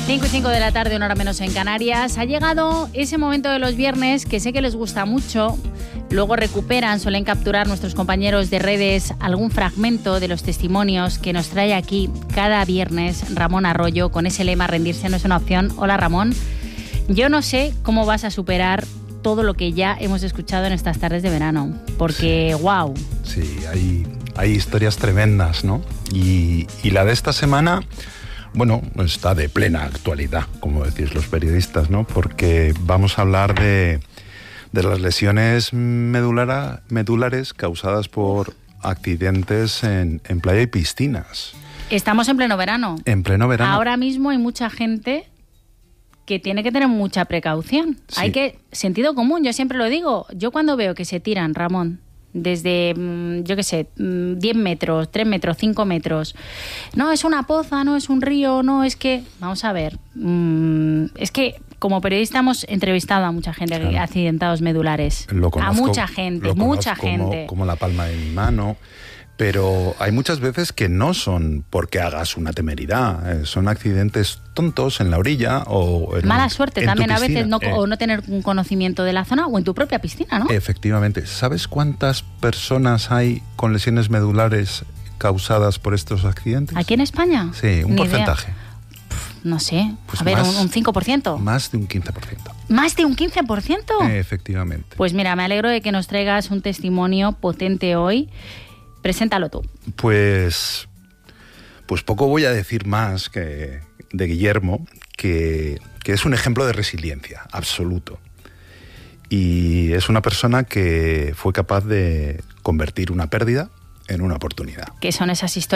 5:05 de la tarde, una hora menos en Canarias. Ha llegado ese momento de los viernes que sé que les gusta mucho. Luego recuperan, suelen capturar nuestros compañeros de redes algún fragmento de los testimonios que nos trae aquí cada viernes Ramón Arroyo con ese lema: rendirse no es una opción. Hola, Ramón. Yo no sé cómo vas a superar todo lo que ya hemos escuchado en estas tardes de verano, porque wow. Sí, hay historias tremendas, ¿no? Y la de esta semana, bueno, está de plena actualidad, como decís los periodistas, ¿no? Porque vamos a hablar de las lesiones medulares causadas por accidentes en playa y piscinas. Estamos en pleno verano. En pleno verano. Ahora mismo hay mucha gente que tiene que tener mucha precaución. Sí. Hay que sentido común, yo siempre lo digo. Yo cuando veo que se tiran, Ramón, desde, yo qué sé, 10 metros, 3 metros, 5 metros. No, es una poza, no es un río, no, es que... Vamos a ver, es que como periodista hemos entrevistado a mucha gente de accidentados medulares. Lo conozco, a mucha gente, mucha gente. Como la palma de mi mano. Pero hay muchas veces que no son porque hagas una temeridad, son accidentes tontos en la orilla o en mala suerte en también a veces, piscina. o no tener un conocimiento de la zona o en tu propia piscina, ¿no? Efectivamente. ¿Sabes cuántas personas hay con lesiones medulares causadas por estos accidentes? ¿Aquí en España? Sí, un Ni porcentaje. idea. No sé, Pues a ver, más, un 5%. Más de un 15%. ¿Más de un 15%? Efectivamente. Pues mira, me alegro de que nos traigas un testimonio potente hoy. Preséntalo tú. Pues poco voy a decir más que de Guillermo, que es un ejemplo de resiliencia absoluto. Y es una persona que fue capaz de convertir una pérdida en una oportunidad. ¿Qué son esas historias